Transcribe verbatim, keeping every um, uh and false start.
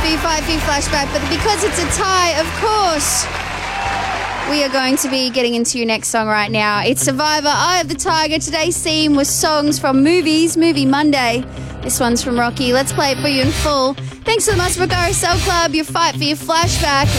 for your Fight for your flashback, but because it's a tie, of course, we are going to be getting into your next song right now. It's Survivor, Eye of the Tiger. Today's theme was songs from movies, Movie Monday. This one's from Rocky. Let's play it for you in full. Thanks so much for Garo Cell Club, your Fight for your flashback.